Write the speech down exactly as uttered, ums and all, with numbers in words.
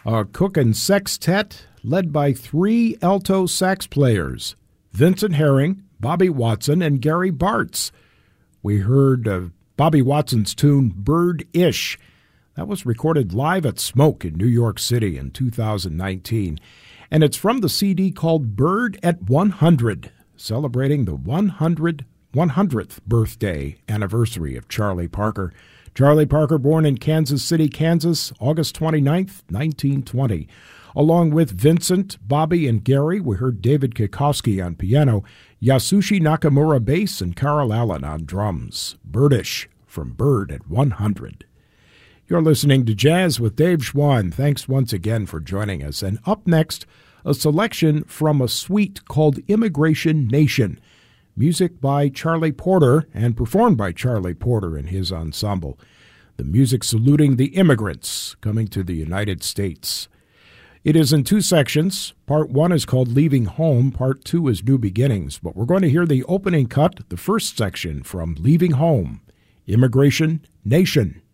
A Cookin' Sextet led by three alto sax players, Vincent Herring, Bobby Watson, and Gary Bartz. We heard uh, Bobby Watson's tune, Bird-ish. That was recorded live at Smoke in New York City in two thousand nineteen. And it's from the C D called Bird at one hundred, celebrating the one hundredth birthday anniversary of Charlie Parker. Charlie Parker, born in Kansas City, Kansas, August twenty-ninth, nineteen twenty. Along with Vincent, Bobby, and Gary, we heard David Kikowski on piano, Yasushi Nakamura bass, and Carl Allen on drums. Birdish from Bird at one hundred. You're listening to Jazz with Dave Schwann. Thanks once again for joining us. And up next, a selection from a suite called Immigration Nation. Music by Charlie Porter and performed by Charlie Porter and his ensemble. The music saluting the immigrants coming to the United States. It is in two sections. Part one is called Leaving Home. Part two is New Beginnings. But we're going to hear the opening cut, the first section from Leaving Home, Immigration Nation.